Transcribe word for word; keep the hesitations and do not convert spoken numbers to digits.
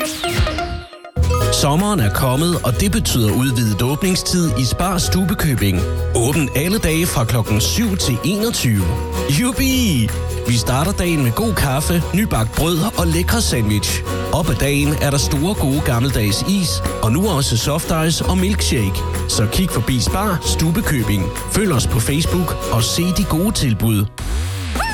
Sommeren er kommet, og det betyder udvidet åbningstid i Spar Stubbekøbing. Åben alle dage fra klokken syv til enogtyve. Jubi! Vi starter dagen med god kaffe, nybagt brød og lækre sandwich. Op ad dagen er der store gode gammeldags is, og nu også soft ice og milkshake. Så kig forbi Spar Stubbekøbing. Følg os på Facebook og se de gode tilbud.